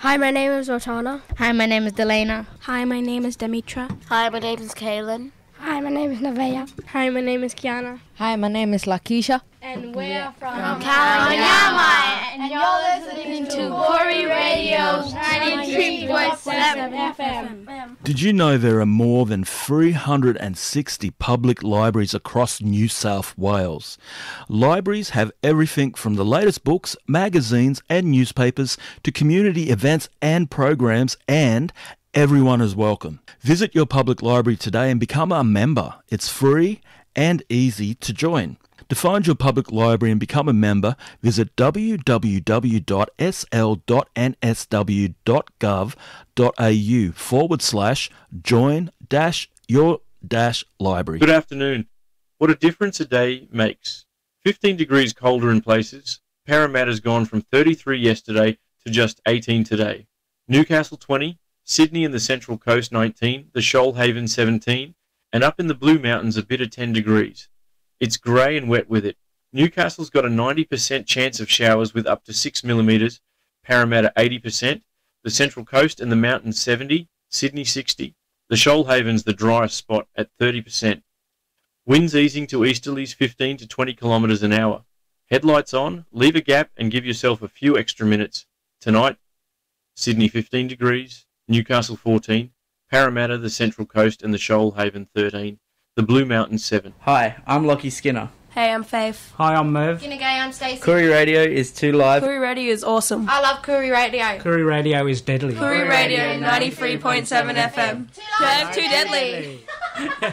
Hi, my name is Rotana. Hi, my name is Delana. Hi, my name is Demetra. Hi, my name is Kaylin. Hi, my name is Nevaeh. Hi, my name is Kiana. Hi, my name is Lakisha. And we're from Kanyama. And you're listening to Koori Radio's 93.7 FM. Did you know there are more than 360 public libraries across New South Wales? Libraries have everything from the latest books, magazines and newspapers to community events and programs, and everyone is welcome. Visit your public library today and become a member. It's free and easy to join. To find your public library and become a member, visit www.sl.nsw.gov.au/join-your-library. Good afternoon. What a difference a day makes. 15 degrees colder in places. Parramatta's gone from 33 yesterday to just 18 today. Newcastle 20, Sydney and the Central Coast 19, the Shoalhaven 17, and up in the Blue Mountains a bitter 10 degrees. It's grey and wet with it. Newcastle's got a 90% chance of showers with up to 6 millimetres, Parramatta 80%, the Central Coast and the Mountains 70, Sydney 60, the Shoalhaven's the driest spot at 30%. Winds easing to easterlies 15 to 20 kilometres an hour. Headlights on, leave a gap and give yourself a few extra minutes. Tonight, Sydney 15 degrees, Newcastle 14, Parramatta, the Central Coast and the Shoalhaven 13, the Blue Mountains 7. Hi, I'm Lockie Skinner. Hey, I'm Faith. Hi, I'm Merv. G'day, I'm Stacey. Koori Radio is too live. Koori Radio is awesome. I love Koori Radio. Koori Radio is deadly. Koori Radio 93.7 FM. Too deadly.